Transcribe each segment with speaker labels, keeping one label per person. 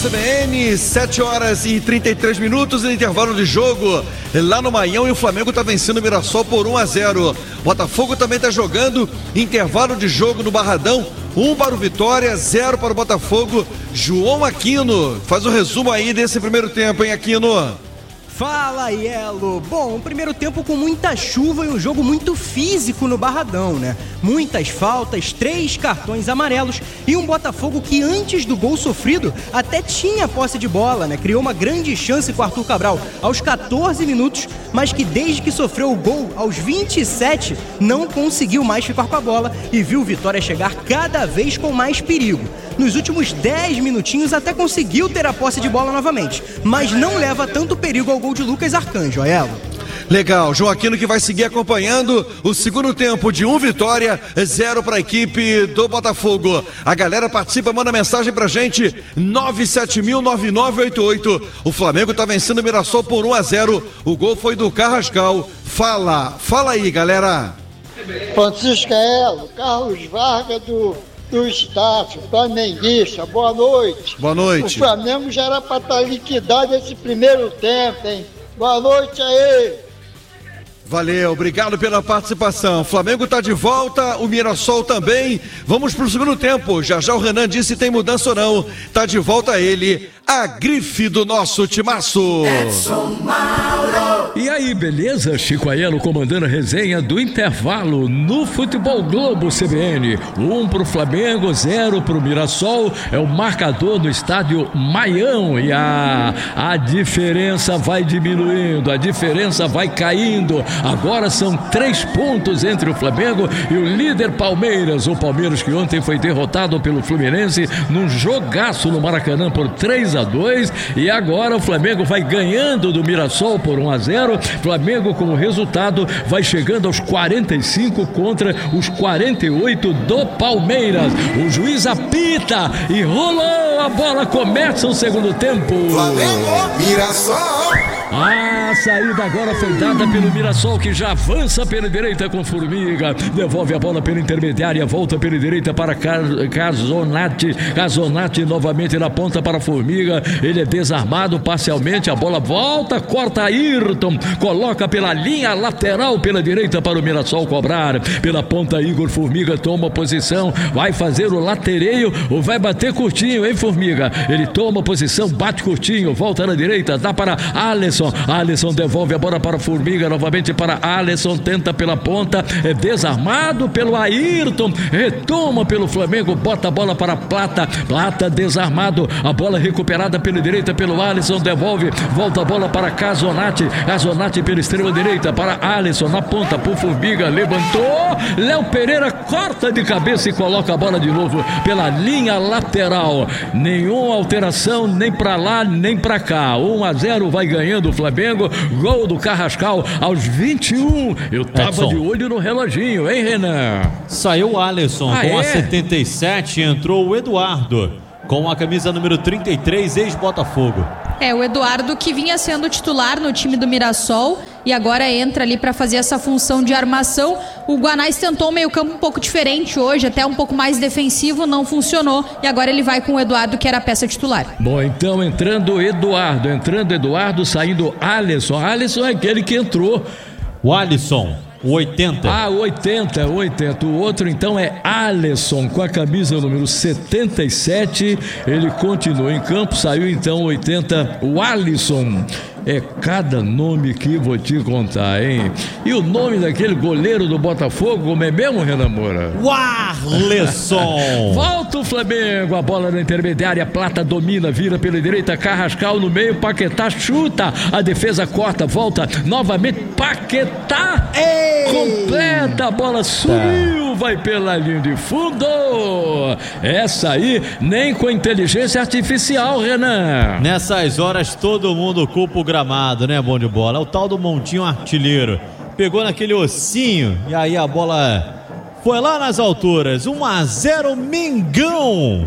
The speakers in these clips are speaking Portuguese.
Speaker 1: CBN, 7 horas e 33 minutos no intervalo de jogo lá no Maião, e o Flamengo está vencendo o Mirassol por 1-0. Botafogo também está jogando, intervalo de jogo no Barradão, 1 para o Vitória, 0 para o Botafogo. João Aquino faz o resumo aí desse primeiro tempo, hein, Aquino?
Speaker 2: Fala, Yelo! Bom, um primeiro tempo com muita chuva e um jogo muito físico no Barradão, né? Muitas faltas, 3 cartões amarelos e um Botafogo que antes do gol sofrido até tinha posse de bola, né? Criou uma grande chance com o Arthur Cabral aos 14 minutos, mas que desde que sofreu o gol aos 27 não conseguiu mais ficar com a bola e viu o Vitória chegar cada vez com mais perigo. Nos últimos 10 minutinhos até conseguiu ter a posse de bola novamente, mas não leva tanto perigo ao gol de Lucas Arcanjo, Aelo.
Speaker 1: Legal, João Aquino que vai seguir acompanhando o segundo tempo de 1 Vitória, 0 para a equipe do Botafogo. A galera participa, manda mensagem pra gente, 970009988. O Flamengo tá vencendo o Mirassol por 1-0. O gol foi do Carrascal. Fala aí, galera.
Speaker 3: Francisco Aelo, Carlos Vargas do Estácio, flamenguista, boa noite.
Speaker 1: Boa noite.
Speaker 3: O Flamengo já era para estar liquidado esse primeiro tempo, hein? Boa noite aí.
Speaker 1: Valeu, obrigado pela participação. O Flamengo está de volta, o Mirassol também. Vamos pro segundo tempo. Já o Renan disse se tem mudança ou não. Tá de volta ele, a grife do nosso timaço.
Speaker 4: Edson Mauro. E aí, beleza? Chico Aelo comandando a resenha do intervalo no Futebol Globo CBN. 1 pro Flamengo, 0 pro Mirassol. É o marcador no estádio Maião. E a diferença vai diminuindo, a diferença vai caindo. Agora são 3 pontos entre o Flamengo e o líder Palmeiras. O Palmeiras que ontem foi derrotado pelo Fluminense num jogaço no Maracanã por 3-2. E agora o Flamengo vai ganhando do Mirassol por 1-0. Flamengo com o resultado vai chegando aos 45 contra os 48 do Palmeiras. O juiz apita e rolou a bola, começa o segundo tempo.
Speaker 5: Flamengo, Mirassol.
Speaker 4: A saída agora foi dada pelo Mirassol, que já avança pela direita com Formiga, devolve a bola pela intermediária, volta pela direita para Casonati novamente na ponta para Formiga, ele é desarmado parcialmente, a bola volta, corta Ayrton, coloca pela linha lateral pela direita para o Mirassol cobrar, pela ponta Igor Formiga toma posição, vai fazer o latereio ou vai bater curtinho, hein, Formiga? Ele toma posição, bate curtinho, volta na direita, dá para Alisson devolve a bola para Formiga, novamente para Alisson, tenta pela ponta, é desarmado pelo Ayrton, retoma pelo Flamengo, bota a bola para Plata desarmado, a bola recuperada pela direita pelo Alisson, devolve, volta a bola para Casonati pela extrema direita para Alisson, na ponta por Formiga, levantou, Léo Pereira corta de cabeça e coloca a bola de novo pela linha lateral, nenhuma alteração nem para lá nem para cá, 1-0 vai ganhando o Flamengo, gol do Carrascal aos 21. Eu tava Edson, de olho no reloginho, hein, Renan?
Speaker 6: Saiu o Alisson com a 77, entrou o Eduardo com a camisa número 33, ex-Botafogo.
Speaker 7: O Eduardo que vinha sendo titular no time do Mirassol e agora entra ali para fazer essa função de armação. O Guanais tentou um meio-campo um pouco diferente hoje, até um pouco mais defensivo, não funcionou e agora ele vai com o Eduardo, que era a peça titular.
Speaker 4: Bom, então entrando Eduardo, saindo Alisson. Alisson é aquele que entrou.
Speaker 6: O Alisson, o 80.
Speaker 4: Ah, 80. O outro então é Alisson com a camisa número 77. Ele continua em campo, saiu então 80, o Alisson. É cada nome que vou te contar, hein? E o nome daquele goleiro do Botafogo, como é mesmo, Renan Moura?
Speaker 6: Warleson.
Speaker 4: Volta o Flamengo, a bola na intermediária, Plata domina, vira pela direita, Carrascal no meio, Paquetá chuta, a defesa corta, volta novamente, Paquetá completa, a bola subiu, vai pela linha de fundo. Essa aí nem com inteligência artificial, Renan.
Speaker 6: Nessas horas todo mundo culpa o gramado, né, bom de bola? É o tal do Montinho Artilheiro. Pegou naquele ossinho e aí a bola foi lá nas alturas. 1-0 Mengão.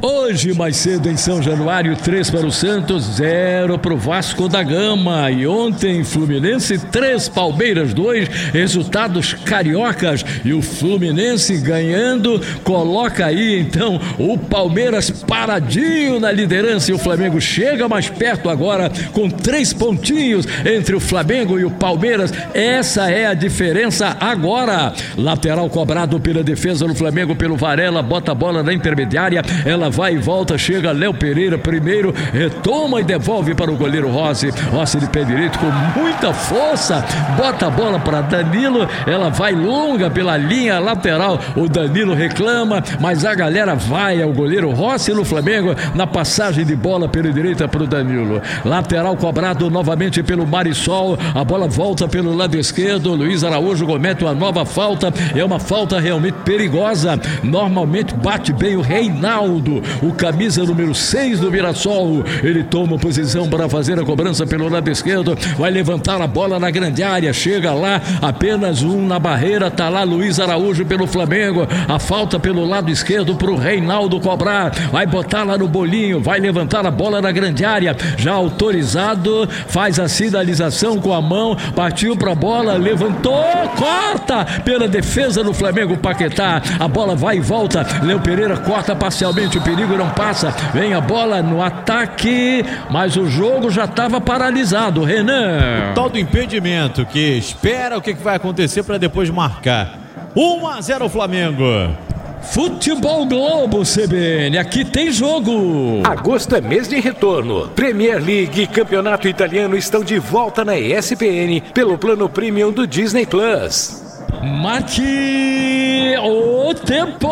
Speaker 4: Hoje, mais cedo em São Januário, 3 para o Santos, 0 para o Vasco da Gama. E ontem, Fluminense 3, Palmeiras 2, resultados cariocas. E o Fluminense ganhando, coloca aí então o Palmeiras paradinho na liderança. E o Flamengo chega mais perto agora com 3 pontinhos entre o Flamengo e o Palmeiras. Essa é a diferença agora. Lateral cobrado pela defesa do Flamengo, pelo Varela, bota a bola na intermediária. Ela vai e volta, chega Léo Pereira primeiro, retoma e devolve para o goleiro Rossi. Rossi de pé direito com muita força, bota a bola para Danilo, ela vai longa pela linha lateral, o Danilo reclama, mas a galera vai ao goleiro Rossi no Flamengo, na passagem de bola pela direita para o Danilo. Lateral cobrado novamente pelo Marisol, a bola volta pelo lado esquerdo, Luiz Araújo comete uma nova falta, é uma falta realmente perigosa, normalmente bate bem o Reinaldo, o camisa número 6 do Mirassol. Ele toma posição para fazer a cobrança pelo lado esquerdo, vai levantar a bola na grande área, chega lá, apenas um na barreira, tá lá Luiz Araújo pelo Flamengo, a falta pelo lado esquerdo pro Reinaldo cobrar, vai botar lá no bolinho, vai levantar a bola na grande área, já autorizado, faz a sinalização com a mão, partiu pra bola, levantou, corta pela defesa do Flamengo, Paquetá, a bola vai e volta, Léo Pereira corta parcialmente, o perigo não passa, vem a bola no ataque, mas o jogo já estava paralisado, Renan.
Speaker 6: O tal do impedimento, que espera o que vai acontecer para depois marcar. 1-0 Flamengo.
Speaker 4: Futebol Globo CBN, aqui tem jogo.
Speaker 8: Agosto é mês de retorno. Premier League e Campeonato Italiano estão de volta na ESPN pelo plano premium do Disney Plus.
Speaker 4: Marque o tempo.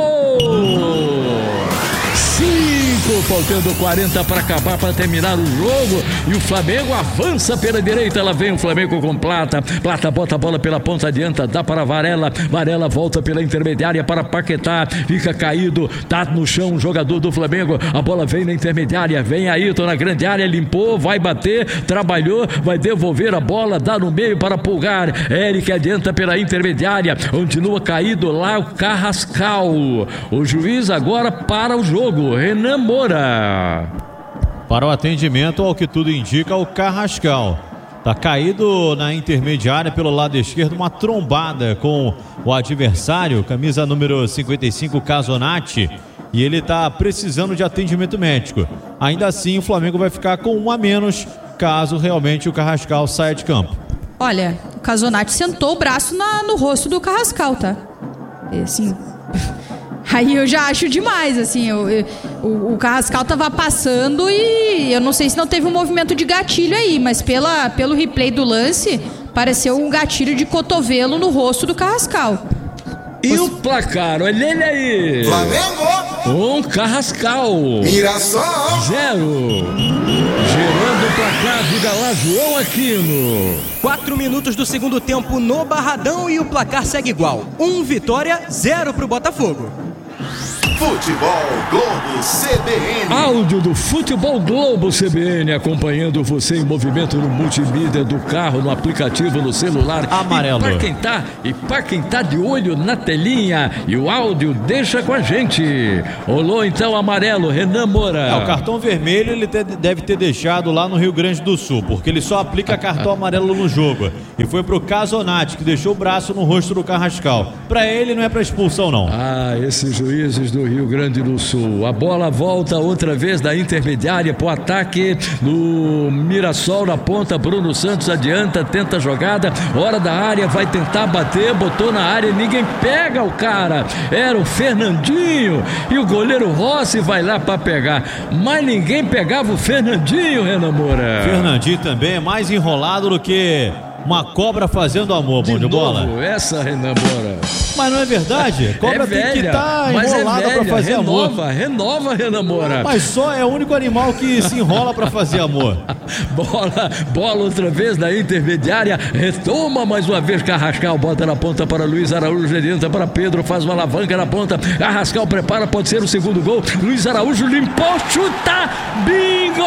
Speaker 4: 5, faltando 40 para acabar, para terminar o jogo, e o Flamengo avança pela direita, lá vem o Flamengo com Plata bota a bola pela ponta, adianta, dá para Varela volta pela intermediária para Paquetá, fica caído, tá no chão o jogador do Flamengo, a bola vem na intermediária, vem Ayrton na grande área, limpou, vai bater, trabalhou, vai devolver a bola, dá no meio para Pulgar, Eric adianta pela intermediária, continua caído lá o Carrascal, o juiz agora para o jogo, Renan Moura.
Speaker 6: Para o atendimento, ao que tudo indica, o Carrascal tá caído na intermediária pelo lado esquerdo, uma trombada com o adversário, camisa número 55, Casonati, e ele tá precisando de atendimento médico. Ainda assim, o Flamengo vai ficar com 1 a menos, caso realmente o Carrascal saia de campo.
Speaker 7: Olha, o Casonati sentou o braço no rosto do Carrascal, tá? Assim... Aí eu já acho demais, assim, o Carrascal tava passando e eu não sei se não teve um movimento de gatilho aí, mas pelo replay do lance, pareceu um gatilho de cotovelo no rosto do Carrascal.
Speaker 4: E o placar, olha ele aí.
Speaker 5: Flamengo.
Speaker 4: Carrascal.
Speaker 5: Mirassol.
Speaker 4: 0. Gerando o placar, diga lá, João Aquino.
Speaker 2: 4 minutos do segundo tempo no Barradão e o placar segue igual. 1 vitória, 0 pro Botafogo.
Speaker 5: Futebol Globo CBN.
Speaker 4: Áudio do Futebol Globo CBN, acompanhando você em movimento no multimídia do carro, no aplicativo, no celular.
Speaker 6: Amarelo.
Speaker 4: E para quem tá de olho na telinha, e o áudio deixa com a gente. Olô então, amarelo, Renan Moura.
Speaker 6: O cartão vermelho ele deve ter deixado lá no Rio Grande do Sul, porque ele só aplica cartão amarelo no jogo. E foi pro Casonati, que deixou o braço no rosto do Carrascal. Pra ele não é pra expulsão, não.
Speaker 4: Esses juízes do Rio Grande do Sul. A bola volta outra vez da intermediária pro ataque no Mirassol na ponta. Bruno Santos adianta, tenta a jogada, hora da área, vai tentar bater, botou na área, ninguém pega o cara. Era o Fernandinho e o goleiro Rossi vai lá para pegar, mas ninguém pegava o Fernandinho, Renan Moura.
Speaker 6: Fernandinho também é mais enrolado do que uma cobra fazendo amor, bom de bola.
Speaker 4: Essa, Renan Moura.
Speaker 6: Mas não é verdade? Cobra tem que estar enrolada pra fazer amor.
Speaker 4: Renova, Renan Moura.
Speaker 6: Mas só é o único animal que se enrola pra fazer amor.
Speaker 4: Bola outra vez na intermediária, retoma mais uma vez Carrascal, bota na ponta para Luiz Araújo, adianta para Pedro, faz uma alavanca na ponta, Carrascal prepara, pode ser o segundo gol, Luiz Araújo limpou, chuta, bingo!